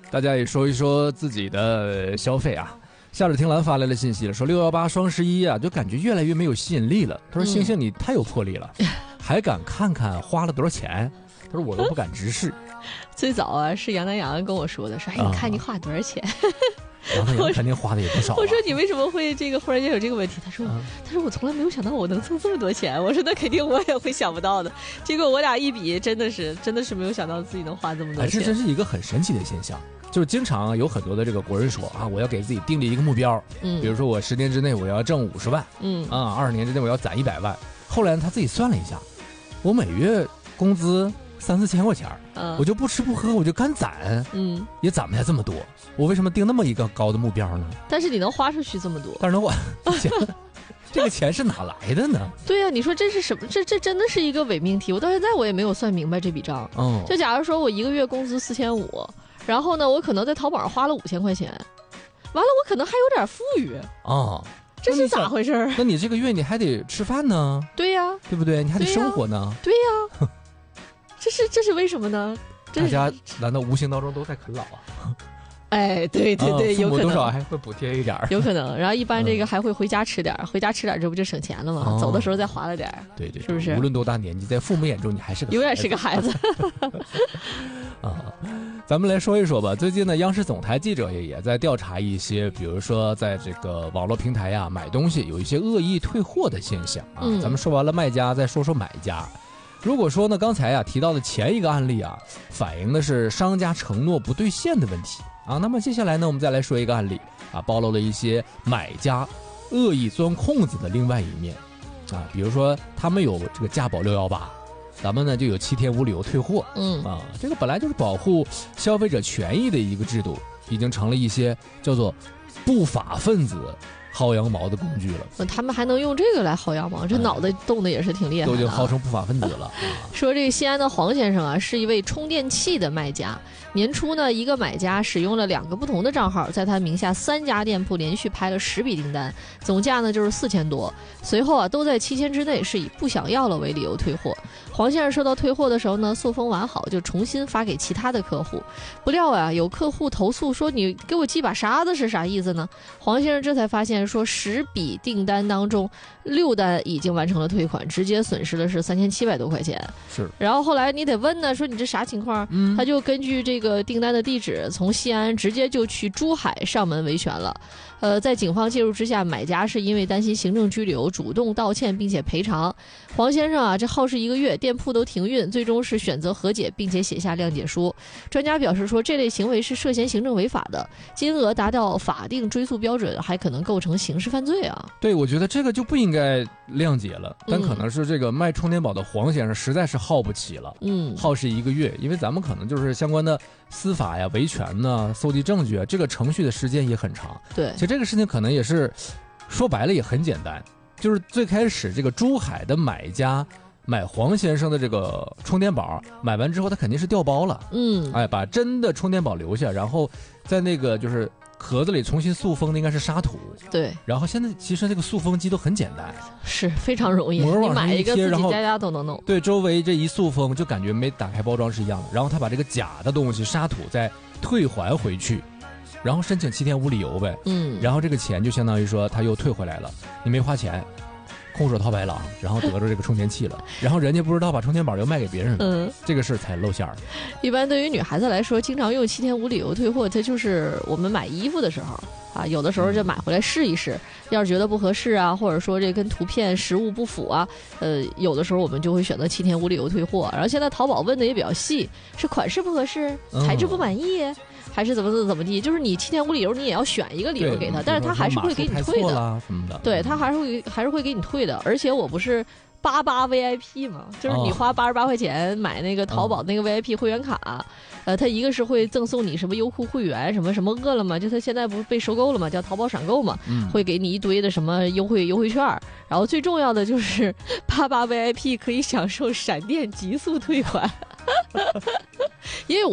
大家也说一说自己的消费啊。夏日听兰发来了信息了，说618双11啊，就感觉越来越没有吸引力了。他说：“星星你太有魄力了，还敢看看花了多少钱？”他说：“我都不敢直视。” 最早啊是杨南阳跟我说的，说：“哎，你看你花多少钱？” 杨南阳肯定花的也不少、啊。 我说：“你为什么会这个忽然间有这个问题？”他说：“我从来没有想到我能挣这么多钱。”我说：“那肯定我也会想不到的。”结果我俩一比，真的是没有想到自己能花这么多钱。 这真是一个很神奇的现象。就是经常有很多的这个国人说啊，我要给自己定立一个目标，比如说我10年之内我要挣50万，20年之内我要攒100万。后来他自己算了一下，我每月工资3-4千块钱，我就不吃不喝，我就干攒，也攒不下这么多。我为什么定那么一个高的目标呢？ 但是你能花出去这么多， 但是我这个钱是哪来的呢？ 对呀，你说这是什么？这真的是一个伪命题。我到现在我也没有算明白这笔账。就假如说我一个月工资4500。然后呢，我可能在淘宝上花了5000块钱，完了我可能还有点富裕啊，这是咋回事？ 那你这个月你还得吃饭呢？ 对呀， 对不对？你还得生活呢？ 对呀，这是为什么呢？ 大家难道无形当中都在啃老啊？ 哎，对，有可能多少还会补贴一点， 有可能。然后一般这个还会回家吃点，回家吃点，这不就省钱了吗？走的时候再花了点， 对， 是不是？ 无论多大年纪，在父母眼中你还是个永远是个孩子啊。咱们来说一说吧。最近呢，央视总台记者也在调查一些，比如说在这个网络平台呀买东西有一些恶意退货的现象啊。咱们说完了卖家，再说说买家。如果说呢，刚才提到的前一个案例啊，反映的是商家承诺不兑现的问题啊。那么接下来呢，我们再来说一个案例啊，暴露了一些买家恶意钻空子的另外一面啊。比如说他们有这个价保618。咱们呢就有7天无理由退货，这个本来就是保护消费者权益的一个制度，已经成了一些叫做不法分子薅羊毛的工具了。 他们还能用这个来薅羊毛，这脑袋动的也是挺厉害的， 都已经薅成不法分子了。 说这个西安的黄先生啊，是一位充电器的卖家。年初呢，一个买家使用了2个不同的账号，在他名下3家店铺连续拍了10笔订单，总价呢就是4000多。随后啊，都在7天之内是以不想要了为理由退货。黄先生收到退货的时候呢，塑封完好就重新发给其他的客户。不料啊，有客户投诉说你给我寄把沙子是啥意思呢？黄先生这才发现说10笔订单当中6单已经完成了退款，直接损失的是3700多块钱。 是。 然后后来你得问呢，说你这啥情况？他就根据这个订单的地址，从西安直接就去珠海上门维权了。在警方介入之下，买家是因为担心行政拘留，主动道歉并且赔偿。黄先生啊，这耗时1个月，店铺都停运，最终是选择和解，并且写下谅解书。专家表示说，这类行为是涉嫌行政违法的，金额达到法定追诉标准，还可能构成刑事犯罪啊。 对，我觉得这个就不应该谅解了，但可能是这个卖充电宝的黄先生实在是耗不起了，耗时1个月，因为咱们可能就是相关的司法呀、维权呢、搜集证据啊，这个程序的时间也很长。 对， 其实这个事情可能也是说白了也很简单，就是最开始这个珠海的买家买黄先生的这个充电宝，买完之后他肯定是调包了，把真的充电宝留下，然后在那个就是壳子里重新塑封的应该是沙土。 对， 然后现在其实这个塑封机都很简单， 是非常容易， 膜往上一贴， 你买一个自己家都能弄。 对，周围这一塑封就感觉没打开包装是一样的。然后他把这个假的东西沙土再退还回去，然后申请7天无理由呗。然后这个钱就相当于说他又退回来了，你没花钱，空手套白狼，然后得着这个充电器了，然后人家不知道把充电宝又卖给别人了，这个事才露馅儿。 一般对于女孩子来说，经常用7天无理由退货，它就是我们买衣服的时候啊，有的时候就买回来试一试，要是觉得不合适啊，或者说这跟图片实物不符啊，有的时候我们就会选择7天无理由退货。然后现在淘宝问的也比较细，是款式不合适，材质不满意，还是怎么地，就是你7天无理由你也要选一个理由给他，但是他还是会给你退的，对，他还是会给你退的。而且我不是88 VIP 嘛，就是你花88块钱买那个淘宝那个 VIP 会员卡，它一个是会赠送你什么优酷会员，什么饿了么，就它现在不是被收购了嘛，叫淘宝闪购嘛，会给你一堆的什么优惠券，然后最重要的就是88 VIP 可以享受闪电极速退款，因为